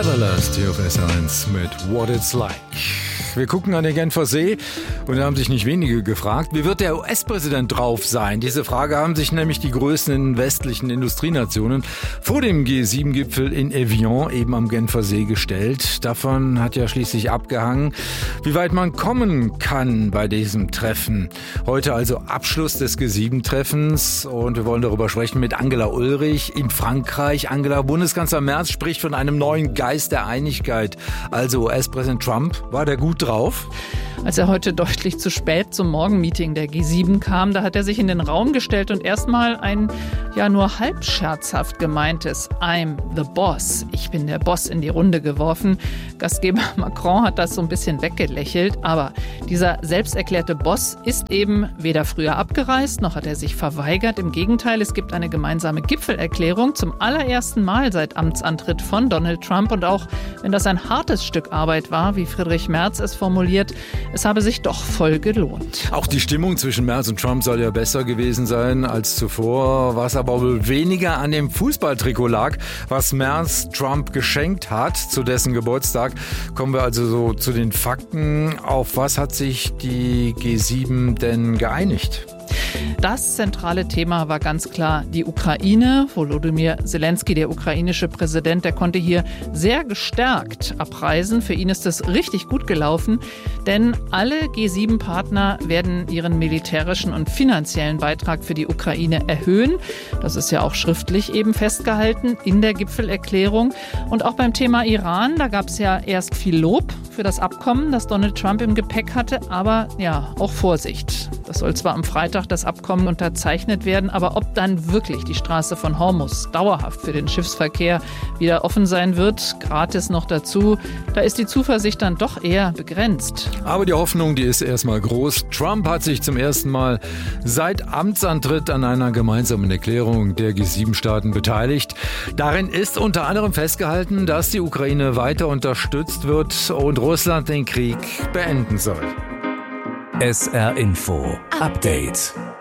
Everlast hier auf S1 mit What It's Like. Wir gucken an den Genfer See und da haben sich nicht wenige gefragt, wie wird der US-Präsident drauf sein? Diese Frage haben sich nämlich die größten westlichen Industrienationen vor dem G7-Gipfel in Evian eben am Genfer See gestellt. Davon hat ja schließlich abgehangen, wie weit man kommen kann bei diesem Treffen. Heute also Abschluss des G7-Treffens und wir wollen darüber sprechen mit Angela Ulrich in Frankreich. Angela, Bundeskanzler Merz spricht von einem neuen Geist der Einigkeit. Also US-Präsident Trump, war der gut drauf? Als er heute deutlich zu spät zum Morgenmeeting der G7 kam, da hat er sich in den Raum gestellt und erstmal ein nur halb scherzhaft gemeintes I'm the Boss, ich bin der Boss, in die Runde geworfen. Gastgeber Macron hat das so ein bisschen weggelächelt, aber dieser selbsterklärte Boss ist eben weder früher abgereist, noch hat er sich verweigert. Im Gegenteil, es gibt eine gemeinsame Gipfelerklärung zum allerersten Mal seit Amtsantritt von Donald Trump. Und auch wenn das ein hartes Stück Arbeit war, wie Friedrich Merz es formuliert, es habe sich doch voll gelohnt. Auch die Stimmung zwischen Merz und Trump soll ja besser gewesen sein als zuvor, was aber wohl weniger an dem Fußballtrikot lag, was Merz Trump geschenkt hat zu dessen Geburtstag. Kommen wir also so zu den Fakten. Auf was hat sich die G7 denn geeinigt? Das zentrale Thema war ganz klar die Ukraine. Volodymyr Zelensky, der ukrainische Präsident, der konnte hier sehr gestärkt abreisen. Für ihn ist es richtig gut gelaufen, denn alle G7-Partner werden ihren militärischen und finanziellen Beitrag für die Ukraine erhöhen. Das ist ja auch schriftlich eben festgehalten in der Gipfelerklärung. Und auch beim Thema Iran, da gab es ja erst viel Lob für das Abkommen, das Donald Trump im Gepäck hatte, aber ja, auch Vorsicht. Das soll zwar am Freitag das Abkommen unterzeichnet werden, aber ob dann wirklich die Straße von Hormuz dauerhaft für den Schiffsverkehr wieder offen sein wird, gratis noch dazu, da ist die Zuversicht dann doch eher begrenzt. Aber die Hoffnung, die ist erstmal groß. Trump hat sich zum ersten Mal seit Amtsantritt an einer gemeinsamen Erklärung der G7-Staaten beteiligt. Darin ist unter anderem festgehalten, dass die Ukraine weiter unterstützt wird und Russland den Krieg beenden soll. SR Info Update.